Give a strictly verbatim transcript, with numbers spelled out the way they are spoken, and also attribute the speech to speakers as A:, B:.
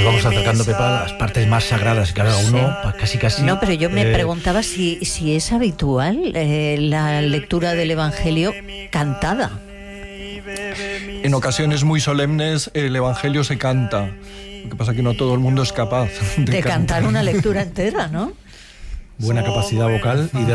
A: vamos acercando, Pepa, a las partes más sagradas, cada uno sí. casi casi...
B: No, pero yo me
A: eh...
B: preguntaba si, si es habitual eh, la lectura del Evangelio cantada.
C: En ocasiones muy solemnes el Evangelio se canta. Lo que pasa es que no todo el mundo es capaz de,
B: de cantar
C: cantar
B: una lectura entera, ¿no?
A: Buena capacidad vocal y de